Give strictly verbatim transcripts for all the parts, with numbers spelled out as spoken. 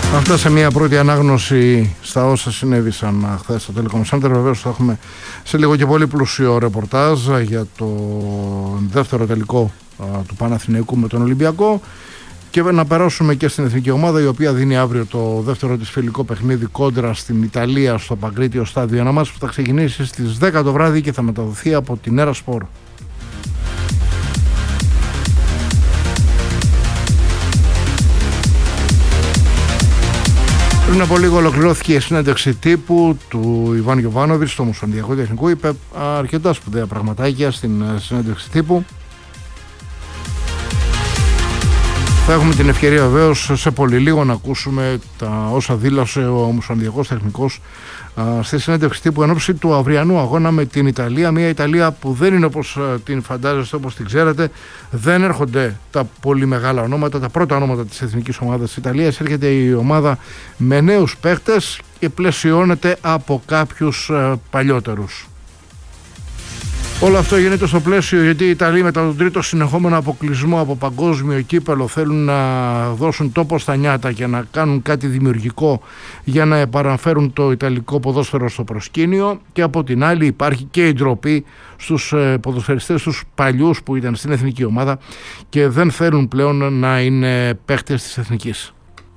Αυτά σε μια πρώτη ανάγνωση στα όσα συνέβησαν χθες στο Telecom Center. Βεβαίως θα έχουμε σε λίγο και πολύ πλούσιο ρεπορτάζ για το δεύτερο τελικό α, του Παναθηναϊκού με τον Ολυμπιακό, και να περάσουμε και στην εθνική ομάδα, η οποία δίνει αύριο το δεύτερο της φιλικό παιχνίδι κόντρα στην Ιταλία στο Παγκρίτιο Στάδιο, ένα μάτς που θα ξεκινήσει στις δέκα το βράδυ και θα μεταδοθεί από την Έρα Σπορ. Πριν από λίγο ολοκληρώθηκε η συνέντευξη τύπου του Ιβάν Γιοβάνοβιτς στο Ομοσπονδιακό Τεχνικό. Είπε αρκετά σπουδαία πραγματάκια στην συνέντευξη τύπου. Θα έχουμε την ευκαιρία βεβαίως σε πολύ λίγο να ακούσουμε τα όσα δήλωσε ο Ομοσπονδιακός Τεχνικός στη συνέντευξη τύπου εν ώψη του αυριανού αγώνα με την Ιταλία. Μια Ιταλία που δεν είναι όπως την φαντάζεστε, όπως την ξέρετε. Δεν έρχονται τα πολύ μεγάλα ονόματα, τα πρώτα ονόματα της εθνικής ομάδας της Ιταλίας. Έρχεται η ομάδα με νέους παίχτες και πλαισιώνεται από κάποιους παλιότερους. Όλο αυτό γίνεται στο πλαίσιο γιατί οι Ιταλοί μετά τον τρίτο συνεχόμενο αποκλεισμό από παγκόσμιο κύπελο θέλουν να δώσουν τόπο στα νιάτα και να κάνουν κάτι δημιουργικό για να επαναφέρουν το ιταλικό ποδόσφαιρο στο προσκήνιο, και από την άλλη υπάρχει και η ντροπή στους ποδοσφαιριστές τους παλιούς που ήταν στην εθνική ομάδα και δεν θέλουν πλέον να είναι παίχτες της εθνικής.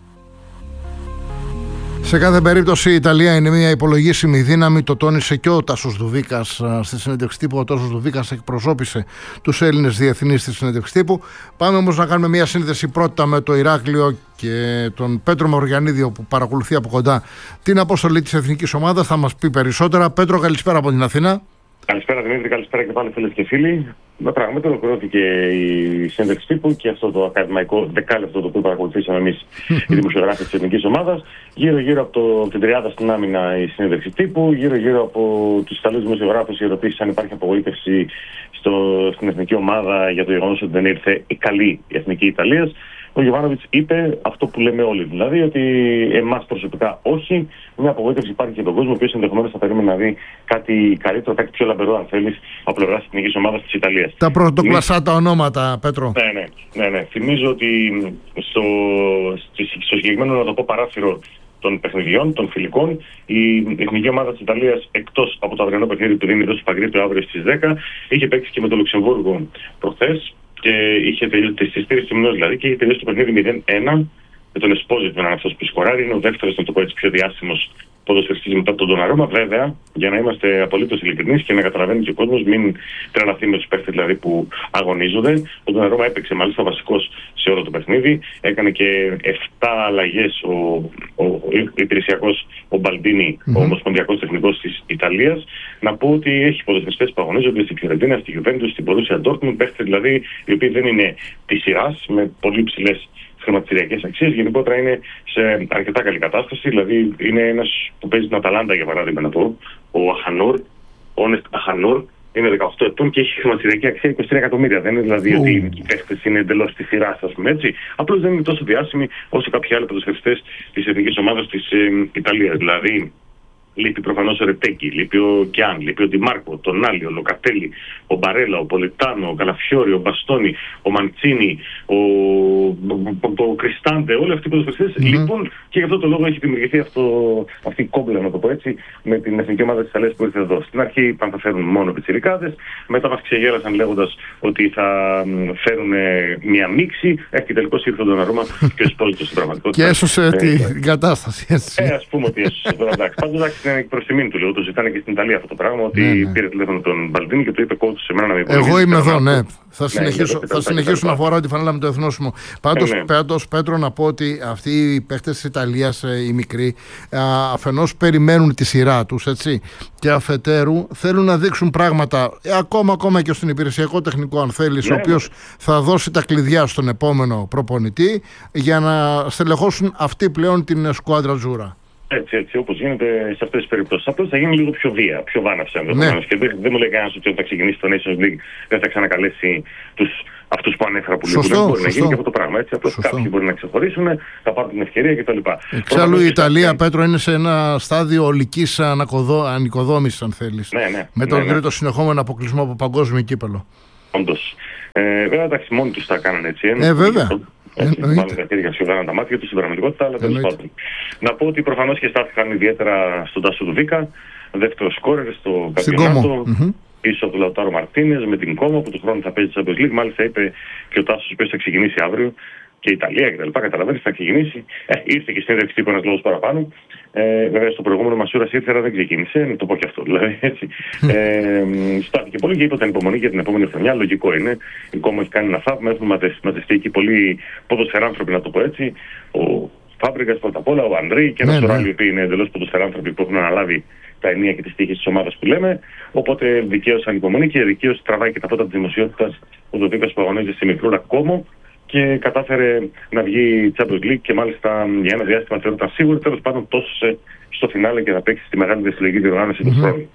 Σε κάθε περίπτωση η Ιταλία είναι μια υπολογίσιμη δύναμη, το τόνισε και ο Τάσος Δουβίκας στη συνέντευξη τύπου. Ο Τάσος Δουβίκας εκπροσώπησε τους Έλληνες διεθνείς στη συνέντευξη τύπου. Πάμε όμως να κάνουμε μια σύνδεση πρώτα με το Ηράκλειο και τον Πέτρο Μαυρογιαννίδη, που παρακολουθεί από κοντά την αποστολή της εθνικής ομάδας. Θα μας πει περισσότερα. Πέτρο, καλησπέρα από την Αθήνα. Καλησπέρα Δημήτρη, καλησπέρα και πάλι φίλες και φίλοι. Με πράγματι ολοκληρώθηκε η συνέντευξη τύπου και αυτό το ακαδημαϊκό δεκάλεπτο το οποίο παρακολουθήσαμε εμείς οι δημοσιογράφοι της εθνικής ομάδας. Γύρω-γύρω από το, την τριάδα στην άμυνα η συνέντευξη τύπου, γύρω-γύρω από τους Ιταλούς δημοσιογράφους οι ερωτήσεις αν υπάρχει απογοήτευση στο, στην εθνική ομάδα για το γεγονός ότι δεν ήρθε η καλή η εθνική Ιταλίας. Ο Γιοβάνοβιτς είπε αυτό που λέμε όλοι, δηλαδή ότι εμάς προσωπικά όχι. Μια απογοήτευση υπάρχει και τον κόσμο, ο οποίος ενδεχομένως θα περίμενε να δει κάτι καλύτερο, κάτι πιο λαμπερό, αν θέλεις, από πλευράς της εθνικής ομάδας της Ιταλίας. Τα πρωτοκλασσά τα ονόματα, Πέτρο. Ναι, ναι, ναι, ναι. Θυμίζω ότι στο, στο συγκεκριμένο, να το πω, παράθυρο των παιχνιδιών, των φιλικών, η εθνική ομάδα της Ιταλίας, εκτός από το αυριανό παιχνίδι που δίνει εδώ στο Παγκρίτιο αύριο στις δέκα, είχε παίξει και με το Λουξεμβούργο προχθές. Και είχε τελειώσει στη στήριξη του μηνός δηλαδή και είχε τελειώσει το παιχνίδι μηδέν ένα με τον Εσπόζιτ, με έναν αυτός που σκοράρει. Είναι ο δεύτερος, να το πω έτσι, πιο διάσημος ποδοσφαιριστής μετά τον Ντοναρώμα. Βέβαια, για να είμαστε απολύτως ειλικρινείς και να καταλαβαίνει και ο κόσμος, μην τρελαθεί με τους παίχτες δηλαδή που αγωνίζονται. Ο Ντοναρώμα έπαιξε μάλιστα βασικός σε όλο το παιχνίδι. Έκανε και εφτά αλλαγές ο, ο, ο υπηρεσιακός ο Μπαλντίνι, mm-hmm. ο ομοσπονδιακός τεχνικός της Ιταλίας. Να πω ότι έχει ποδοσφαιριστές που αγωνίζονται στην Φιωρεντίνα, στη Γιουβέντους, στην Μπορούσια Ντόρτμουντ, παίχτες δηλαδή οι οποίοι δεν είναι της σειράς, με πολύ ψηλές χρηματιστηριακές αξίες. Γενικότερα είναι σε αρκετά καλή κατάσταση. Δηλαδή είναι ένας που παίζει την Αταλάντα, για παράδειγμα, να πω, ο Αχανόρ, ο Όνεστ Αχανόρ, είναι δεκαοκτώ ετών και έχει χρηματιστηριακή αξία είκοσι τρία εκατομμύρια. Δεν είναι δηλαδή oh. ότι οι παίχτες είναι εντελώς της σειράς, ας πούμε έτσι. Απλώς δεν είναι τόσο διάσημοι όσο κάποιοι άλλοι ποδοσφαιριστές της εθνικής ομάδας της ε, Ιταλίας. Δηλαδή, λείπει προφανώς ο Ρετέκι, λείπει ο Κιάν, λείπει ο Ντιμάρκο, τον Νάλι, ο Λοκατέλη, ο Μπαρέλα, ο Πολιτάνο, ο Καλαφιόρι, ο Μπαστόνι, ο Μαντσίνι, ο, ο, ο Κριστάντε, όλοι αυτοί οι ποδοσφαιριστές. Mm-hmm. Λοιπόν, και γι' αυτό το λόγο έχει δημιουργηθεί αυτό, αυτή η κόμπλα, να το πω έτσι, με την εθνική ομάδα της Ιταλίας που ήρθε εδώ. Στην αρχή είπαν θα φέρουν μόνο πιτσιρικάδες, μετά μας ξεγέλασαν λέγοντας ότι θα φέρουν μια μίξη. Έχει τελικώς ήρθε ο Ντοναρώμα και ο Εσπόζιτος στην πραγματικότητα. Και έσωσε την κατάσταση, έτσι. Ε, ας πούμε ότι έσωσε τώρα, εντάξει. Πάντως, είναι προς τιμήν του, λέω. Το ζητάνε και στην Ιταλία αυτό το πράγμα. Ότι ναι, ναι. πήρε τηλέφωνο τον Μπαλντίνι και του είπε κόβω σε μένα να με υποστηρίξει. Εγώ είμαι εδώ, ναι. Θα συνεχίσω, ναι, θα συνεχίσω να φοράω τη φανέλα με το εθνόσημο. Πάντως, ε, ναι. Πάντως, Πέτρο, να πω ότι αυτοί οι παίχτες της Ιταλίας, οι μικροί, αφενός περιμένουν τη σειρά τους, έτσι, και αφετέρου θέλουν να δείξουν πράγματα, ακόμα, ακόμα και στον υπηρεσιακό τεχνικό, αν θέλεις, ναι, ο οποίος ναι. θα δώσει τα κλειδιά στον επόμενο προπονητή για να στελεχώσουν αυτοί πλέον την σκουάντρα Τζούρα. Έτσι, έτσι, όπως γίνεται σε αυτές τις περιπτώσεις. Απλώς θα γίνει λίγο πιο βία, πιο βάναυση. Ναι. Και δεν, δεν μου λέει κανένας ότι όταν θα ξεκινήσει το Nations League δεν θα ξανακαλέσει τους, αυτούς που ανέφερα που λείπουν. Μπορεί σωστό. να γίνει και αυτό το πράγμα. Έτσι. Απλώς κάποιοι μπορεί να ξεχωρίσουν, θα πάρουν την ευκαιρία κτλ. Εξάλλου η Ιταλία, και... Πέτρο, είναι σε ένα στάδιο ολικής ανοικοδόμησης, αν θέλεις. Ναι, ναι, με τον ναι, ναι. τρίτο συνεχόμενο αποκλεισμό από παγκόσμιο κύπελο. Όντως. Ε, βέβαια, εντάξει, μόνοι τους τα κάνανε έτσι. Ε, βέβαια. Μάλλον τα χέρια σιωδάνε τα μάτια του στην πραγματικότητα, αλλά τέλος πάντων. Να πω ότι προφανώς και στάθηκαν ιδιαίτερα στον Τάσο Δουβίκα, δεύτερο σκόρερ στο καμπιονάτο. Mm-hmm. Πίσω από τον Λαουτάρο Μαρτίνες με την Κόμο που του χρόνου θα παίζει τη Champions League. Μάλιστα είπε και ο Τάσος που θα ξεκινήσει αύριο και η Ιταλία κτλ. Καταλαβαίνεις, θα ξεκινήσει. Ε, ήρθε και στην συνέντευξη ένα λόγο παραπάνω. Ε, βέβαια, στο προηγούμενο Μασούρα ήρθε, αλλά δεν ξεκίνησε. Να το πω και αυτό. Δηλαδή, έτσι. ε, στάθηκε πολύ και είπε ότι υπομονή για την επόμενη χρονιά. Λογικό είναι. Η Κόμο έχει κάνει ένα θαύμα. Έχουν μαζευτεί εκεί πολλοί ποδοσφαιράνθρωποι, να το πω έτσι. Ο Φάμπριγκας πρώτα απ' όλα, ο Ανδρή και ένα σωρό άλλοι που είναι εντελώς ποδοσφαιράνθρωποι που έχουν αναλάβει τα ενία και τις τύχες της ομάδας που λέμε. Οπότε δικαίως ανυπομονή και δικαίως τραβάει και τα φώτα της δημοσιότητας ο Δουβίκας που αγωνίζεται στη μικρούλα Κόμο και κατάφερε να βγει Champions League και μάλιστα για ένα διάστημα θεωρείται σίγουρο. Τέλος πάντων, τόσο στο φινάλε και θα παίξει στη μεγάλη συλλογική διοργάνωση του χρόνου.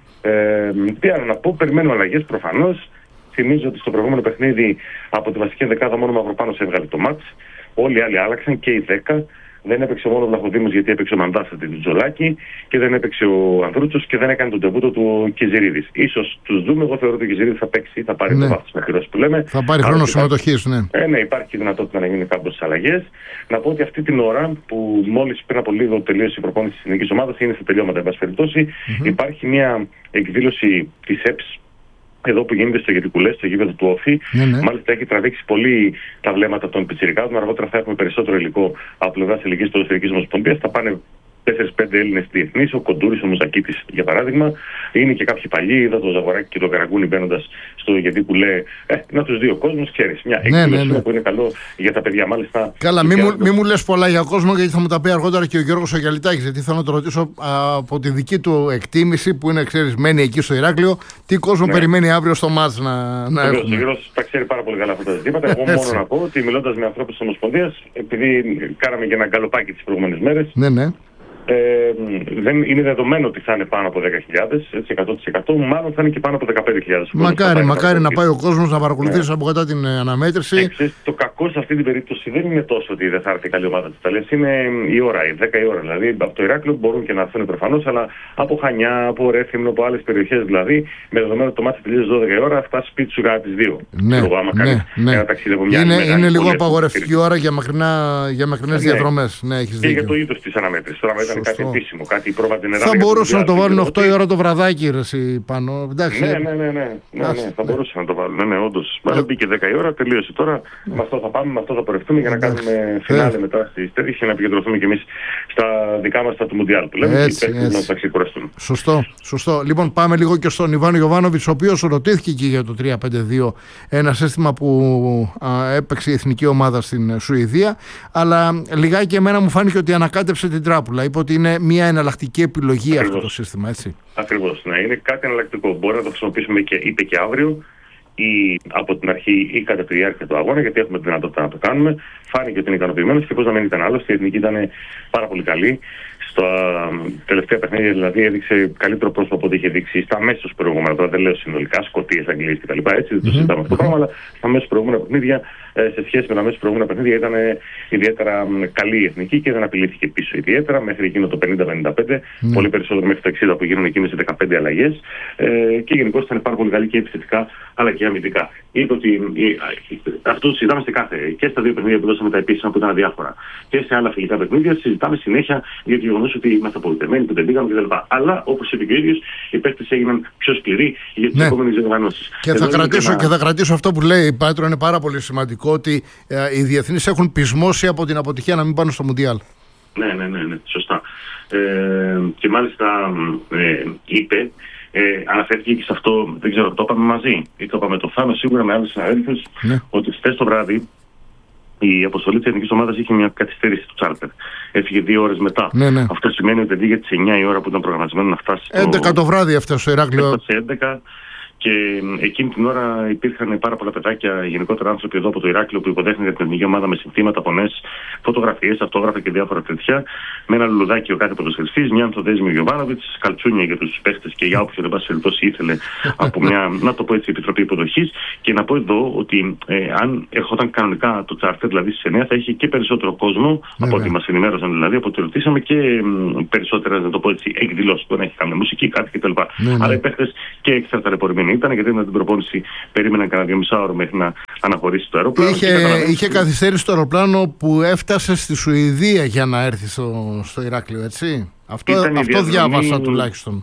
Ε, τι άλλο να πω, περιμένουμε αλλαγές προφανώς. Θυμίζω ότι στο προηγούμενο παιχνίδι από τη βασική δεκάδα μόνο Μαυροπάνος έβγαλε το μάτς. Όλοι οι άλλοι άλλαξαν και οι δέκα. Δεν έπαιξε μόνο ο Βλαχοδήμος γιατί έπαιξε ο Μαντάσατη του Τζολάκη και δεν έπαιξε ο Ανδρούτσος και δεν έκανε τον τεμπούτο του Κιζηρίδης. Ίσως τους δούμε, εγώ θεωρώ ότι ο Κιζηρίδης θα παίξει, θα πάρει ναι. το βάθος μέχρι που λέμε. Θα πάρει χρόνο συμμετοχής, ναι. Ε, ναι, υπάρχει δυνατότητα να γίνουν κάποιες αλλαγές. Να πω ότι αυτή την ώρα που μόλις πριν από λίγο τελείωσε η προπόνηση της εθνικής ομάδας, είναι στα τελειώματα, εν πάση περιπτώσει, mm-hmm. υπάρχει μια εκδήλωση της ΕΠΣ. Εδώ που γίνεται στο Γετικουλέ, στο γήπεδο του Όφη, ναι, ναι. μάλιστα έχει τραβήξει πολύ τα βλέμματα των πιτσιρικάδων. Αργότερα θα έχουμε περισσότερο υλικό από πλευράς Ελληνικής Ποδοσφαιρικής Ομοσπονδίας. Θα πάνε τέσσερις πέντε Έλληνες διεθνείς, ο Κοντούρης, ο Μουζακίτης για παράδειγμα. Είναι και κάποιοι παλιοί, είδα το Ζαγοράκι και το Καραγκούνι μπαίνοντας στο Γετικουλέ. Ε, να τους δει ο κόσμος, ξέρεις. Μια ναι, εκδήλωση ναι, ναι. που είναι καλό για τα παιδιά, μάλιστα. Καλά, μην μου, μη μου λες πολλά για κόσμο, γιατί θα μου τα πει αργότερα και ο Γιώργος ο Γιαλιτάκης. Γιατί θέλω να το ρωτήσω από τη δική του εκτίμηση, που είναι εξαιρισμένη εκεί στο Ηράκλειο, τι κόσμο ναι. περιμένει αύριο στο μάτς να, να έχουμε. Ο Γιώργος τα ξέρει πάρα πολύ καλά αυτά τα ζητήματα. Εγώ μόνο να πω ότι μιλώντας με ανθρώπους της Ομοσπονδίας, επειδή κάναμε και ένα γκαλοπάκι τις προηγούμενες μέρες. Ναι, ναι. Ε, δεν είναι δεδομένο ότι θα είναι πάνω από δέκα χιλιάδες, έτσι εκατό τοις εκατό, μάλλον θα είναι και πάνω από δεκαπέντε χιλιάδες. Μακάρι, μακάρι να πάει ο κόσμος να παρακολουθήσει ναι. από κατά την αναμέτρηση. Εξής, το κακό σε αυτή την περίπτωση δεν είναι τόσο ότι δεν θα έρθει η καλή ομάδα της Ιταλίας, είναι η ώρα, η δέκα η ώρα. Δηλαδή από το Ηράκλειο μπορούν και να έρθουν προφανώς, αλλά από Χανιά, από Ρέθυμνο, από άλλες περιοχές δηλαδή, με δεδομένο το μάτι τελείως δώδεκα η ώρα, φτάσει σπίτι σου για τις δύο. Ναι, Λόγω, άμα ναι, ναι. ένα ταξίδι από μια είναι, άλλη είναι λίγο απαγορευτική ώρα για, για μακρινές ναι. διαδρομές. Ναι, έχεις και δίκιο. για το είδος της αναμέτρησης. Τώρα ήταν κάτι επίσημο, κάτι πρόβατη. Θα μπορούσαν να το βάλουν οκτώ η ώρα το βραδάκι, ρε εσύ πάνω. Εντάξει. Ναι, ναι, ναι, ναι, ναι, ναι, ναι, θα μπορούσαν να το βάλουν. Ναι, ναι, όντως. Μα μπήκε δέκα η ώρα, τελείωσε τώρα. Με αυτό θα πάμε, με αυτό θα πορευτούμε για να κάνουμε φινάλε μετά στις τέτοιες και να επικεντρωθούμε κι εμείς στα δικά μας τα του Μουντιάλ που λέμε. Έτσι, και να τα ξεκουραστούμε. Σωστό, σωστό. Λοιπόν, πάμε λίγο και στον Ιβάν Γιοβάνοβιτς, ο οποίος ρωτήθηκε και για το τρία πέντε δύο, ένα σύστημα που α, έπαιξε η εθνική ομάδα στην Σουηδία. Αλλά λιγάκι εμένα μου φάνηκε ότι ανακάτεψε την τράπουλα. Είπε ότι είναι μια εναλλακτική επιλογή Ακριβώς. αυτό το σύστημα, έτσι. Ακριβώς, ναι. Είναι κάτι εναλλακτικό. Μπορεί να το χρησιμοποιήσουμε και, είτε και αύριο ή από την αρχή ή κατά τη διάρκεια του αγώνα, γιατί έχουμε τη δυνατότητα να το κάνουμε. Φάνηκε ότι είναι ικανοποιημένος και πώς να μην ήταν άλλος. Η εθνική ήταν πάρα πολύ καλή. Στα τελευταία παιχνίδια δηλαδή έδειξε καλύτερο πρόσωπο από ό,τι είχε δείξει στα αμέσως προηγούμενα. Τώρα δεν λέω συνολικά, Σκωτίες, Αγγλίες κτλ. Έτσι δεν το συζητάμε αυτό το πράγμα, αλλά στα αμέσως προηγούμενα παιχνίδια, σε σχέση με τα αμέσως προηγούμενα παιχνίδια, ήταν ιδιαίτερα καλή η εθνική και δεν απειλήθηκε πίσω ιδιαίτερα μέχρι εκείνο το πενήντα πενήντα πέντε. Mm. Πολύ περισσότερο μέχρι το εξήντα που γίνουν εκείνες οι δεκαπέντε αλλαγές. Ε, και γενικώς ήταν πάρα πολύ καλή και επιθετικά αλλά και αμυντικά. Είπε ότι αυτό συζητάμε σε κάθε και στα δύο παιχνίδια που δώσαμε τα επίσημα που ήταν αδιάφορα και σε άλλα φιλικά παιχνίδια. Συζητάμε συνέχεια για το γεγονός ότι είμαστε απογοητευμένοι που δεν πήγαμε κτλ. Αλλά όπως είπε και ο ίδιος, οι παίκτες έγιναν πιο σκληροί για τις ναι. επόμενες διοργανώσεις. Και, θα κρατήσω, ένα... και θα κρατήσω αυτό που λέει Πάτρο, είναι πάρα πολύ σημαντικό ότι ε, οι διεθνείς έχουν πεισμώσει από την αποτυχία να μην πάνε στο Μουντιάλ. Ναι, ναι, ναι, ναι, σωστά. Ε, και μάλιστα ε, είπε. Ε, αναφέρθηκε και σε αυτό, δεν ξέρω, το είπαμε μαζί ή το είπαμε το Θάνο σίγουρα με άλλους συναδέλφους, ναι. ότι χθες το βράδυ η αποστολή της εθνικής ομάδας είχε μια καθυστέρηση του τσάρτερ. Έφυγε δύο ώρες μετά. Ναι, ναι. Αυτό σημαίνει ότι αντί για τις εννιά η ώρα που ήταν προγραμματισμένο να φτάσει στο... έντεκα το βράδυ αυτό στο Ηράκλειο. Έφτασε έντεκα. Και εκείνη την ώρα υπήρχαν πάρα πολλά παιδάκια, γενικότερα άνθρωποι εδώ από το Ηράκλειο που υποδέχτηκαν την εθνική ομάδα με συνθήματα, πονές, φωτογραφίες, αυτόγραφα και διάφορα τέτοια. Με ένα λουλουδάκι ο κάθε ποδοσφαιριστής, μια ανθοδέσμη Γιοβάνοβιτς, καλτσούνια για τους παίχτες και για όποιον εν πάση περιπτώσει ήθελε από μια, να το πω έτσι, επιτροπή υποδοχής. Και να πω εδώ ότι ε, αν ερχόταν κανονικά το τσάρτερ, δηλαδή στις εννιά, θα είχε και περισσότερο κόσμο, ναι, από ό,τι μας ενημέρωσαν δηλαδή, από ό,τι ρωτήσαμε, και περισσότερες, να το πω έτσι, εκδηλώσεις. Μπορεί να έχει κάνει μουσική, κάτι κτλ. Ναι, ναι. Αλλά οι παίχτες και έξτρα ταλαιπωρημένοι ήταν, γιατί με την προπόνηση περίμεναν κανένα δύο μισά ώρα μέχρι να αναχωρήσει το αεροπλάνο. Είχε, είχε καθυστέρηση το αεροπλάνο που έφτασε στη Σουηδία για να έρθει στο, στο Ηράκλειο, έτσι. Αυτό, αυτό διάβασα τουλάχιστον.